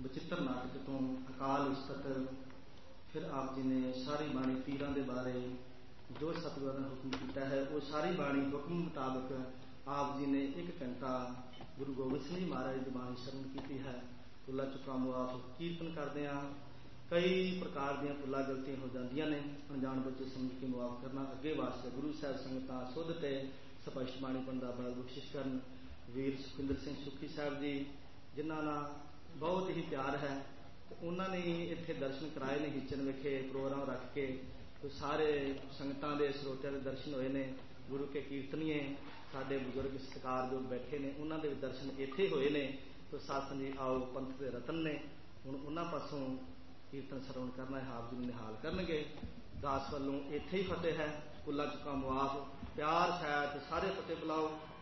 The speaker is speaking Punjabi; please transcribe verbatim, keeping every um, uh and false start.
ਬਚਿੱਤਰ ਨਾਟਕ ਤੋਂ ਅਕਾਲ ਉਸਤਤ। ਫਿਰ ਆਪ ਜੀ ਨੇ ਸਾਰੀ ਬਾਣੀ ਪੀਰਾਂ ਦੇ ਬਾਰੇ ਜੋ ਸਤਿਗੁਰਾਂ ਨੇ ਹੁਕਮ ਕੀਤਾ ਹੈ ਉਹ ਸਾਰੀ ਬਾਣੀ ਹੁਕਮ ਮੁਤਾਬਕ ਆਪ ਜੀ ਨੇ ਇੱਕ ਘੰਟਾ ਗੁਰੂ ਗੋਬਿੰਦ ਸਿੰਘ ਜੀ ਮਹਾਰਾਜ ਦੀ ਬਾਣੀ ਸ਼ਰਵਣ ਕੀਤੀ ਹੈ। ਭੁੱਲਾਂ ਚੁੱਕਾਂ ਮੁਆਫ ਕੀਰਤਨ ਕਰਦੇ ਹਾਂ। ਕਈ ਪ੍ਰਕਾਰ ਦੀਆਂ ਭੁੱਲਾਂ ਗਲਤੀਆਂ ਹੋ ਜਾਂਦੀਆਂ ਨੇ, ਅਣਜਾਣ ਬੱਚੇ ਸਮਝ ਕੇ ਮੁਆਫ ਕਰਨਾ। ਅੱਗੇ ਵਾਸਤੇ ਗੁਰੂ ਸਾਹਿਬ ਸੰਗਤਾਂ ਸੁੱਧ ਤੇ ਸਪਸ਼ਟ ਬਾਣੀ ਪੜ੍ਹਨ ਦਾ ਬਲ ਬਖਸ਼ਿਸ਼ ਕਰਨ। ਵੀਰ ਸੁਖਿੰਦਰ ਸਿੰਘ ਸੁੱਖੀ ਸਾਹਿਬ ਜੀ ਜਿਨ੍ਹਾਂ ਨਾਲ ਬਹੁਤ ਹੀ ਪਿਆਰ ਹੈ ਤੇ ਉਹਨਾਂ ਨੇ ਇੱਥੇ ਦਰਸ਼ਨ ਕਰਾਏ ਨੇ। ਹਿੱਚਨ ਵਿਖੇ ਪ੍ਰੋਗਰਾਮ ਰੱਖ ਕੇ ਸਾਰੇ ਸੰਗਤਾਂ ਦੇ ਸਰੋਤਿਆਂ ਦੇ ਦਰਸ਼ਨ ਹੋਏ ਨੇ। ਗੁਰੂ ਕੇ ਕੀਰਤਨੀਏ ਸਾਡੇ ਬਜ਼ੁਰਗ ਸਤਿਕਾਰਯੋਗ ਬੈਠੇ ਨੇ, ਉਹਨਾਂ ਦੇ ਦਰਸ਼ਨ ਇੱਥੇ ਹੋਏ ਨੇ। ਤੋ ਸਾਧ ਜੀ ਆਓ, ਪੰਥ ਦੇ ਰਤਨ ਨੇ, ਹੁਣ ਉਹਨਾਂ ਪਾਸੋਂ ਕੀਰਤਨ ਸਰਵਣ ਕਰਨਾ ਹੈ। ਆਪ ਜੀ ਨੂੰ ਨਿਹਾਲ ਕਰਨਗੇ। ਦਾਸ ਵੱਲੋਂ ਇੱਥੇ ਹੀ ਫਤਿਹ ਹੈ। ਭੁੱਲਾਂ ਚੁੱਕਾਂ ਮੁਆਫ। ਪਿਆਰ ਸਹਿਤ ਸਾਰੇ ਫਤਿਹ ਬੁਲਾਓ।